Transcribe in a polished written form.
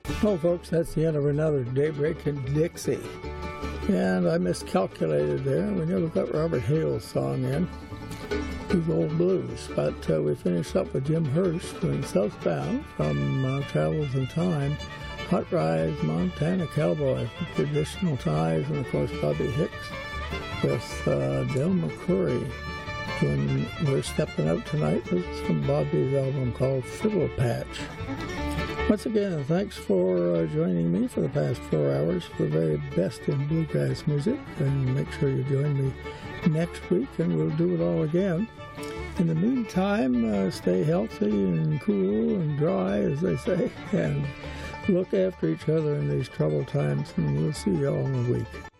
Well, folks, that's the end of another Daybreak in Dixie. And I miscalculated there. We never got Robert Hale's song in. These old blues. But we finished up with Jim Hurst doing Southbound from Travels in Time. Hot Rides, Montana Cowboy, Traditional Ties, and of course Bobby Hicks with Del McCoury doing We're Stepping Out Tonight. This is from Bobby's album called Fiddle Patch. Once again, thanks for joining me for the past 4 hours for the very best in bluegrass music. And make sure you join me next week, and we'll do it all again. In the meantime, stay healthy and cool and dry, as they say, and look after each other in these troubled times, and we'll see you all in a week.